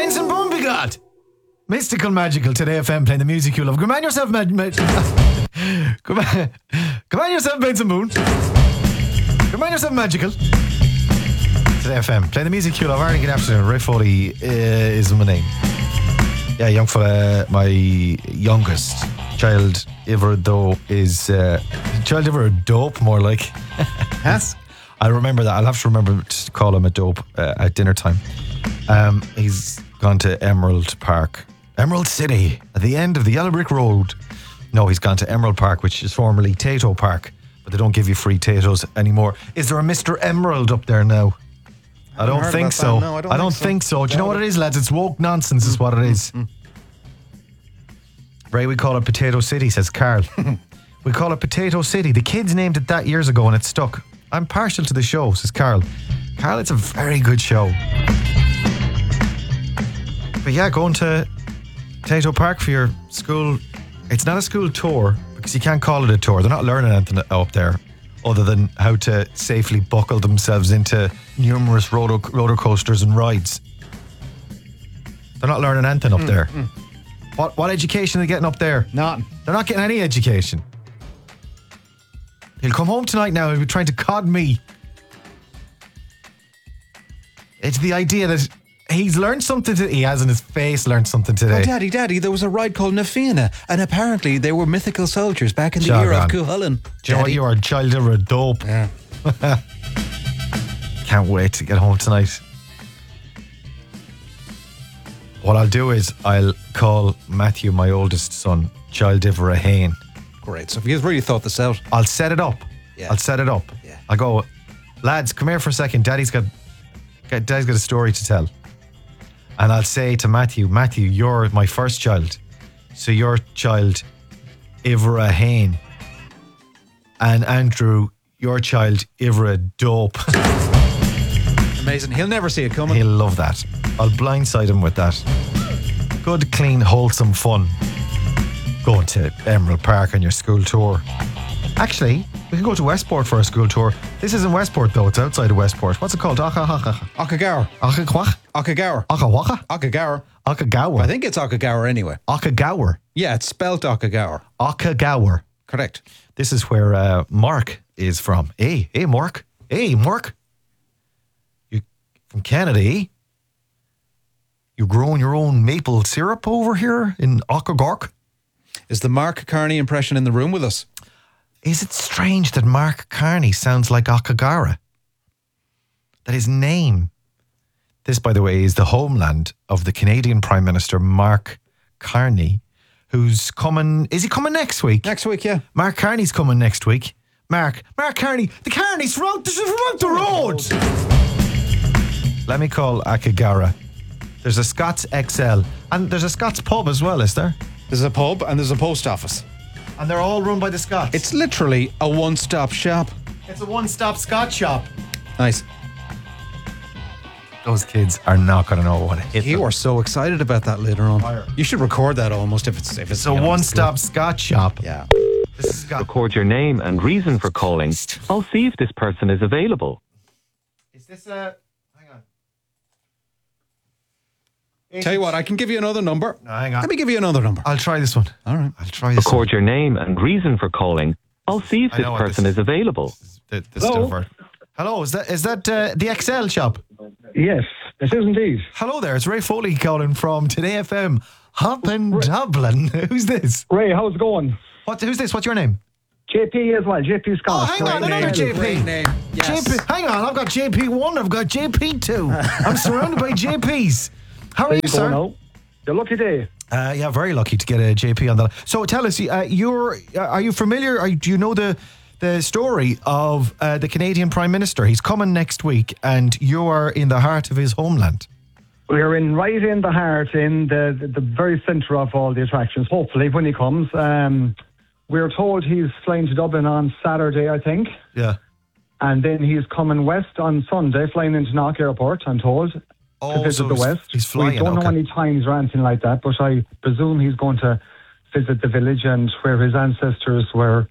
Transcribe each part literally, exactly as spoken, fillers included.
Benson Boone, be God. Mystical, magical, Today F M, playing the music you love. Come on yourself, mag- mag- Come on. Come on yourself, Benson Boone. Come on yourself, magical. Today F M, playing the music you love. Alright, good afternoon. Ray Foley uh, is my name. Yeah, young fella, my youngest child ever though is uh, child ever a dope, more like. Yes. I'll remember that. I'll have to remember to call him a dope uh, at dinner time. Um, he's gone to Emerald Park, Emerald City, at the end of the Yellow Brick Road. No, he's gone to Emerald Park, which is formerly Tato Park, but they don't give you free Tatos anymore. Is there a Mister Emerald up there now? I, I don't think so. No, I don't, I don't think, think so. so. Do you know what it is, lads? It's woke nonsense, is what it is. Mm. Ray, we call it Potato City, says Carl. We call it Potato City. The kids named it that years ago and it stuck. I'm partial to the show, says Carl. Carl, it's a very good show. But yeah, going to Tato Park for your school, it's not a school tour because you can't call it a tour. They're not learning anything up there other than how to safely buckle themselves into numerous roller, roller coasters and rides. They're not learning anything up mm, there. Mm. What what education are they getting up there? None. They're not getting any education. He'll come home tonight now and be trying to cod me. It's the idea that he's learned something today. He has in his face learned something today. Oh, Daddy, Daddy, there was a ride called Nafina, and apparently they were mythical soldiers back in the Shot era on. of Cuchulainn. Do you know what? You are a child of a dope. Yeah. Can't wait to get home tonight. What I'll do is I'll call Matthew, my oldest son, child of a Hain. Great. So if you've really thought this out. I'll set it up. Yeah. I'll set it up. Yeah. I'll go, lads, come here for a second. Daddy's got, Daddy's got a story to tell. And I'll say to Matthew, Matthew, you're my first child. So your child, Ivra Hain. And Andrew, your child, Ivra Dope. Amazing. He'll never see it coming. He'll love that. I'll blindside him with that. Good, clean, wholesome fun. Going to Emerald Park on your school tour. Actually, we can go to Westport for a school tour. This isn't Westport though, it's outside of Westport. What's it called? Akagauer. Akagauer. Akagauer. Akawaka? Akagauer. Akagauer. I think it's Akagauer anyway. Akagauer. Yeah, it's spelt Akagauer. Akagauer. Correct. This is where uh, Mark is from. Hey, hey Mark. Hey Mark. You from Canada, eh? You growing your own maple syrup over here in Akagauer? Is the Mark Carney impression in the room with us? Is it strange that Mark Carney sounds like Akagara? That his name, this by the way is the homeland of the Canadian Prime Minister Mark Carney, who's coming, is he coming next week? Next week, yeah. Mark Carney's coming next week. Mark, Mark Carney, the Carney's from out the, from out the road. Let me call Akagara. There's a Scots X L and there's a Scots pub as well, is there? There's a pub and there's a post office. And they're all run by the Scots. It's literally a one-stop shop. It's a one-stop Scot shop. Nice. Those kids are not going to know what it is. You are so excited about that later on. Fire. You should record that almost if it's if it's It's a one-stop Scot shop. Yeah. This is Scott. Record your name and reason for calling. I'll see if this person is available. Is this a... Hang on. Is Tell you what, I can give you another number. No, hang on. Let me give you another number. I'll try this one. All right. I'll try this Record one. your name and reason for calling. I'll see if I this know what person this is available. This is, this is Hello? Hello, is that is that uh, the X L shop? Yes, it is indeed. Hello there, it's Ray Foley calling from Today F M, Hop in Dublin. Who's this? Ray, how's it going? What? Who's this? What's your name? J P as well, J P Scott. Oh, hang on, another J P. Great name. Yes. J P. Hang on, I've got J P one, I've got J P two. I'm surrounded by J Ps. How are there you, you sir? Now. You're lucky day. Uh, yeah, very lucky to get a J P on that. So tell us, uh, you're uh, are you familiar? Are, do you know the the story of uh, the Canadian Prime Minister? He's coming next week, and you are in the heart of his homeland. We're in right in the heart, in the, the, the very centre of all the attractions. Hopefully, when he comes, um, we're told he's flying to Dublin on Saturday, I think. Yeah. And then he's coming west on Sunday, flying into Knock Airport, I'm told, oh, to visit so the he's, west. He's flying. We don't okay. know any times or anything like that, but I presume he's going to visit the village and where his ancestors were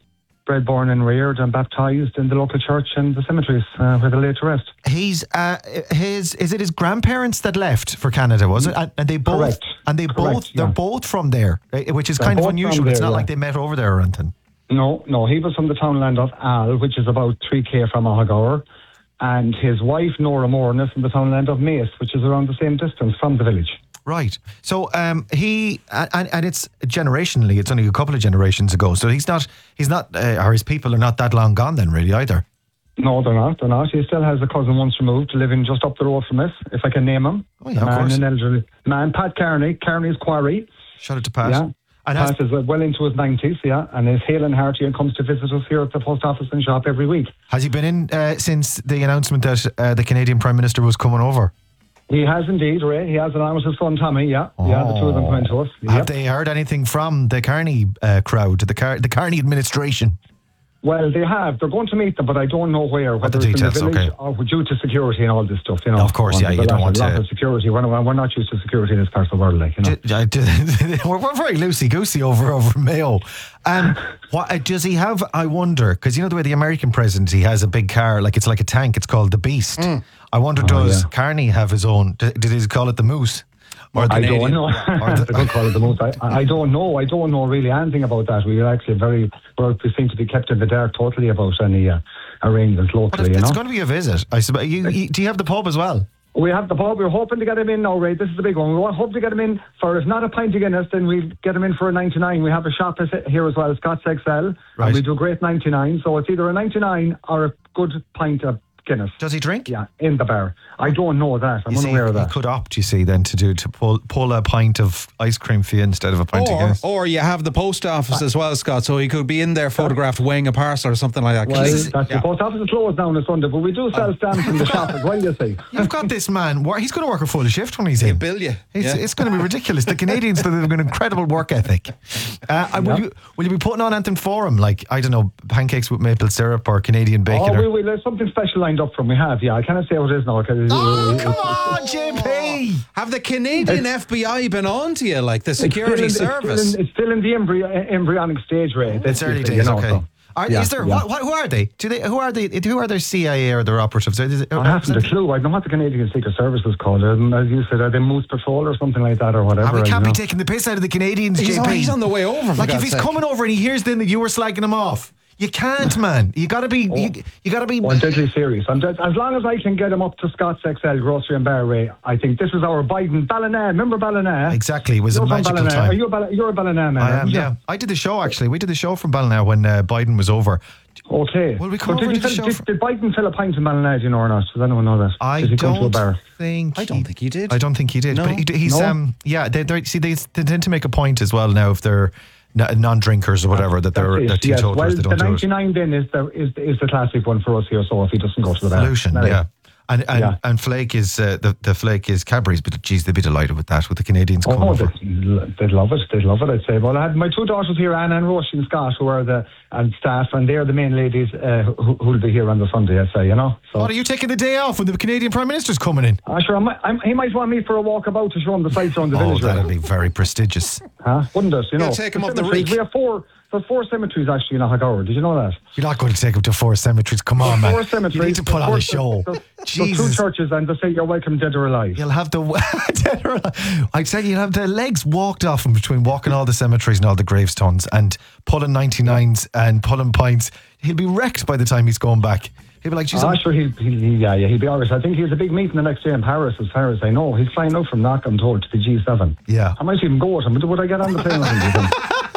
bred, born and reared and baptised in the local church and the cemeteries uh, where they lay to rest. He's uh, his. Is it his grandparents that left for Canada? Was it? And, and they both. Correct. And they Correct, both. They're yeah. both from there, eh, which is They're kind of both from unusual. It's there, not yeah. like they met over there or anything. No, no, he was from the townland of Al, which is about three k from Ahagaur. And his wife, Nora Moran, is from the townland of Mace, which is around the same distance from the village. Right. So um, he and, and it's generationally. It's only a couple of generations ago. So he's not. He's not. Uh, or his people are not that long gone then, really, either. No, they're not. They're not. He still has a cousin once removed living just up the road from us, if I can name him. Oh, yeah, of man, course. An elderly man, Pat Kearney, Kearney's Quarry. Shout out to Pat. Yeah. And has, Pat is well into his nineties, yeah, and is hale and hearty and comes to visit us here at the post office and shop every week. has he been in uh, since the announcement that uh, the Canadian Prime Minister was coming over? He has indeed, Ray. He has along with his son Tommy, yeah. Yeah, the two of them went to us. Have Yep. they heard anything from the Carney uh, crowd, the Car- the Carney administration? Well, they have. They're going to meet them, but I don't know where. Whether the it's in the details, village okay. or due to security and all this stuff, you know. Of course, yeah, There's you a don't lot, want a lot to- of security. We're not, we're not used to security in this part of the world, like, you know. D- I- d- we're, we're very loosey goosey over over Mayo. Um, what uh, does he have? I wonder, because you know the way the American president, he has a big car, like it's like a tank. It's called the Beast. I wonder, does yeah. Carney have his own? D- did he call it the Moose? Or the I don't Canadian? know. Or That's the- a good call of the most. I, I don't know. I don't know really anything about that. We are actually very, we're, we seem to be kept in the dark totally about any uh, arrangements But locally, it's, you it's know. going to be a visit, I suppose. You, you, do you have the pub as well? We have the pub. We're hoping to get him in now, Ray. This is the big one. We want- hope to get him in for, if not a pint of Guinness, then we'll get him in for a ninety-nine. We have a shop as- here as well, Scott's X L. Right. And we do great ninety-nine. So it's either a ninety-nine or a good pint of Guinness. Does he drink? Yeah, in the bar. I don't know that. I'm You see, unaware of he that. could opt, you see, then to do to pull pull a pint of ice cream for you instead of a pint of Or, Guinness. or you have the post office as well, Scott, so he could be in there photographed weighing a parcel or something like that. 'Cause Well, this is- that's yeah. the post office is closed down on Sunday, but we do sell stamps in the shop as well, you see. You've got this man. wor- He's going to work a full shift when he's in. bill you. It's, Yeah. it's going to be ridiculous. The Canadians have an incredible work ethic. Uh, and will, Yeah. you, will you be putting on anything for him? Like, I don't know, pancakes with maple syrup or Canadian bacon? Oh, or... we, we, there's something special lined up from we have, yeah. I cannot say what it is now. Cause Oh, it- come it- on, J P! Have the Canadian F B I been on to you, like the it's still security in- it's still service? in- It's still in the embryo, embryonic stage, Ray. It's This- early you days, know, okay. so. Are, Yeah, is there? yeah. What, what, who are they? Do they? Who are they? Who are their C I A or their operatives? Is it- I haven't a clue. I don't know what the Canadian Secret Service is called. Um, As you said, are they Moose Patrol or something like that or whatever? Ah, we I can't don't be know. taking the piss out of the Canadians, He's J P. on- he's on the way over, for Like if God's he's sake. coming over and he hears then that you were slagging him off, you can't, man. You got to be. You, you got to be. Oh, I'm deadly serious. I'm dead, as long as I can get him up to Scott's X L Grocery and Bar, Ray, I think this is our Biden Ballina. Remember Ballina? Exactly, it was You're a from magical Ballina. time. Are you a Ball- you're a Ballina man? I am, aren't you? yeah. I did the show actually. We did the show from Ballina when uh, Biden was over. Okay. Will we come But over did, to you the fill- show did, for- did Biden fill a pint in Ballina, do you know or not? Does anyone know that? I Did he come to a don't bar? think. I don't think he did. I don't think he did. No. But he, he's No? um yeah. They they're- see they, they tend to make a point as well now if they're n- non-drinkers or whatever that they're, That's they're it, yes. teetotalers. Well, they the don't do it. ninety-nine then is the is, is the classic one for us here. So if he doesn't go to the bar, Solution, Anyway. yeah. And and, Yeah. and Flake is uh, the the Flake is Cadbury's, but geez, they'd be delighted with that with the Canadians coming Oh, over. they'd, they'd love it. They'd love it, I'd say. Well, I had my two daughters here, Anna and Roisin Scott, who are the and staff, and they're the main ladies uh, who who'll be here on the Sunday, I'd say, you know. So, Oh, are you taking the day off when the Canadian Prime Minister's coming in? uh, sure, I might, I'm, he might want me for a walk about to show him the sights around the Oh, village. that'd really. be very prestigious. Huh? Wouldn't it? You know, take him The up the cemeteries, reek. We have four. There's four cemeteries actually in Ahagaur. Did you know that? You're not going to take him to four cemeteries. Come on, man. Four cemeteries. You need to put there's on four a show. There's, there's two Jesus. churches, and they say you're welcome, dead or alive. You'll have the I tell you, you'll have the legs walked off him between walking all the cemeteries and all the gravestones and pulling ninety-nines and pulling pints. He'll be wrecked by the time he's going back. He'll be like, "Geez, I'm I'm- sure he'll, he'll, he, yeah, yeah, he'll be alright. I think he has a big meeting the next day in Paris, as far as I know. He's flying out from Knock, I'm told, to the G seven. Yeah. I might even go with him. Would I get on the plane with him? do you think?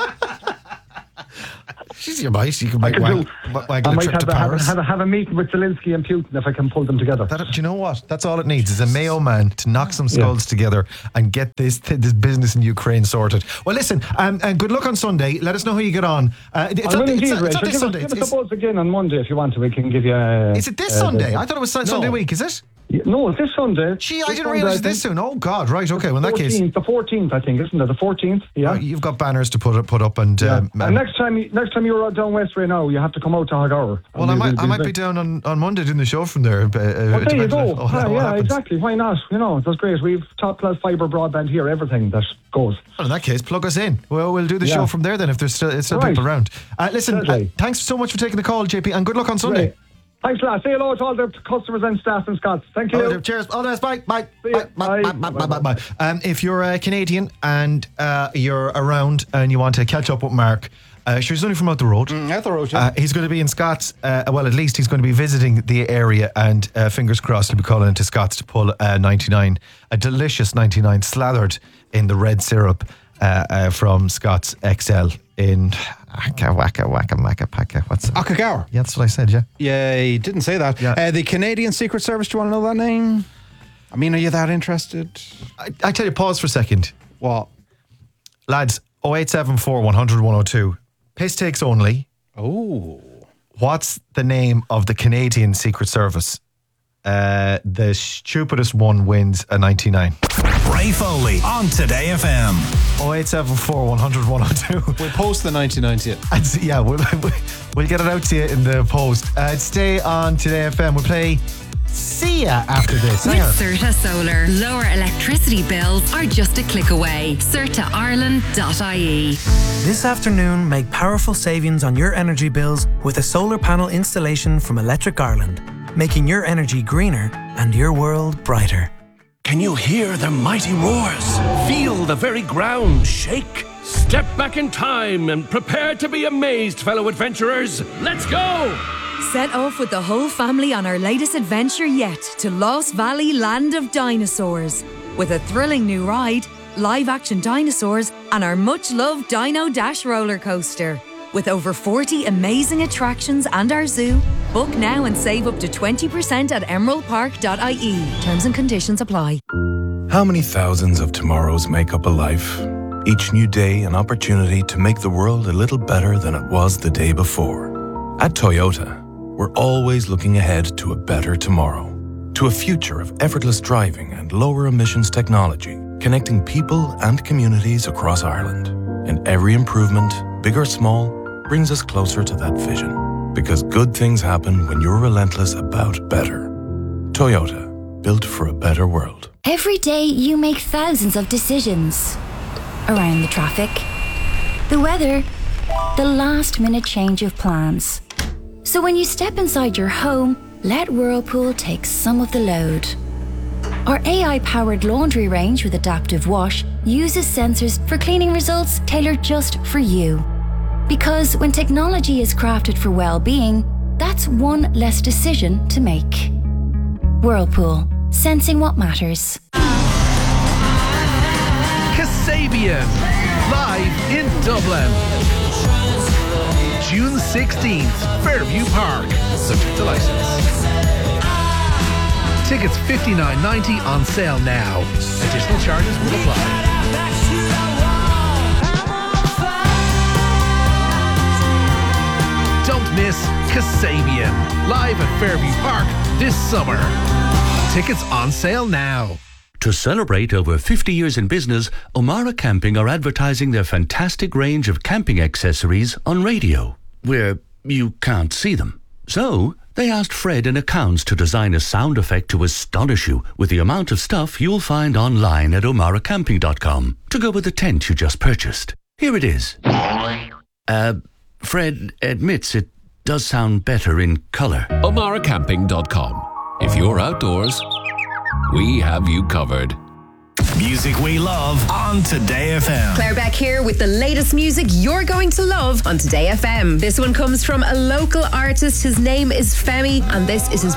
She's your mice. You can I make could wag- do. wa- waggle I a might trip have to a, have, a, Paris." have, a, have a meeting with Zelensky and Putin if I can pull them together. That, do you know what? That's all it needs is a Mayo man to knock some skulls together and get this this business in Ukraine sorted. Well, listen, um, and good luck on Sunday. Let us know how you get on. Uh, it's I not, will it's, indeed, not- it's not Rachel. this Give, Sunday. us, It's, give us it's, a buzz again on Monday if you want to. We can give you. Uh, is it this uh, Sunday? the- I thought it was Sun- Sunday week. Is it? Yeah, no, it's this Sunday. Gee, I This didn't Sunday, realise I this think. soon. Oh, God, right, okay. Well, in that case, fourteenth, the fourteenth, I think, isn't it? The fourteenth, yeah. uh, you've got banners to put up, put up and... Yeah. Um, and next time, you- next time you're down West right now, you have to come out to Hoggour. well, I might, I might be down on, on Monday doing the show from there. Uh, Well, there you go. Ah, yeah, exactly. Why not? You know, that's great. We've top class fibre broadband here. Everything that goes. Well, in that case, plug us in. Well, we'll do the Yeah. show from there then if there's still, it's still Right. people around. Uh, listen, uh, Certainly. thanks so much for taking the call, J P, and good luck on Sunday. Great. Thanks a lot. Say hello to all the customers and staff in Scots. Thank you. Oh, cheers. All the best. Bye. Bye. See Bye. ya. Bye. Bye. Bye. Bye. Bye. Bye. Bye. Um, if you're a Canadian and uh, you're around and you want to catch up with Mark, uh, sure, he's only from out the road. Mm, out the road, yeah. Uh, he's going to be in Scots. Uh, well, at least he's going to be visiting the area, and uh, fingers crossed, he'll be calling into Scots to pull a ninety-nine, a delicious ninety-nine slathered in the red syrup uh, uh, from Scots X L in Waka Waka Waka Waka Paka. What's it? Akagour. Yeah, that's what I said. Yeah. Yeah, he didn't say that. Yeah. Uh, the Canadian Secret Service, do you want to know that name? I mean, are you that interested? I, I tell you, pause for a second. What? Lads, oh eight seven four, one hundred, one oh two. Piss takes only. Oh. What's the name of the Canadian Secret Service? Uh, the stupidest one wins a ninety-nine. Ray Foley on Today F M. oh eight seven four, one hundred, one oh two. We'll post the ninety-nine to you. And s- yeah, we'll, we'll get it out to you in the post. Uh, stay on Today F M. We'll play See Ya after this. Hang on. With Certa Solar, lower electricity bills are just a click away. certa ireland dot I E. This afternoon, make powerful savings on your energy bills with a solar panel installation from Electric Ireland, making your energy greener and your world brighter. Can you hear the mighty roars? Feel the very ground shake? Step back in time and prepare to be amazed, fellow adventurers. Let's go! Set off with the whole family on our latest adventure yet to Lost Valley Land of Dinosaurs. With a thrilling new ride, live-action dinosaurs, and our much-loved Dino Dash roller coaster. With over forty amazing attractions and our zoo, book now and save up to twenty percent at emerald park dot I E. Terms and conditions apply. How many thousands of tomorrows make up a life? Each new day an opportunity to make the world a little better than it was the day before. At Toyota, we're always looking ahead to a better tomorrow, to a future of effortless driving and lower emissions technology, connecting people and communities across Ireland. And every improvement, big or small, brings us closer to that vision. Because good things happen when you're relentless about better. Toyota, built for a better world. Every day you make thousands of decisions. Around the traffic, the weather, the last minute change of plans. So when you step inside your home, let Whirlpool take some of the load. Our A I-powered laundry range with Adaptive Wash uses sensors for cleaning results tailored just for you. Because when technology is crafted for well-being, that's one less decision to make. Whirlpool, sensing what matters. Kasabian, live in Dublin. June sixteenth, Fairview Park, subject to license. Tickets fifty-nine ninety on sale now. Additional charges will apply. Don't miss Kasabian, live at Fairview Park this summer. Tickets on sale now. To celebrate over fifty years in business, O'Mara Camping are advertising their fantastic range of camping accessories on radio, where you can't see them. So, they asked Fred in accounts to design a sound effect to astonish you with the amount of stuff you'll find online at omara camping dot com to go with the tent you just purchased. Here it is. Uh, Fred admits it does sound better in colour. omara camping dot com. If you're outdoors, we have you covered. Music we love on Today F M. Claire Beck here with the latest music you're going to love on Today F M. This one comes from a local artist. His name is Femi, and this is his